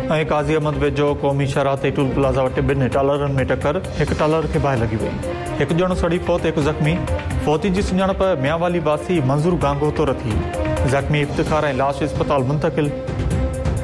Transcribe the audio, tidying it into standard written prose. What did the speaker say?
ऐं काज़ी अहमद वेझो क़ौमी शराहते टूल प्लाज़ा वटि 2 टालरनि में टकर, 1 टालर खे बाहि लॻी वई। 1 ॼणो सड़ी फौत, 1 ज़ख़्मी। फौती जी सुञाणप मियांवाली वासी मंज़ूर गांगो तौर थी। ज़ख़्मी इफ़्तिखार ऐं लाश इस्पताल मुंतक़िल।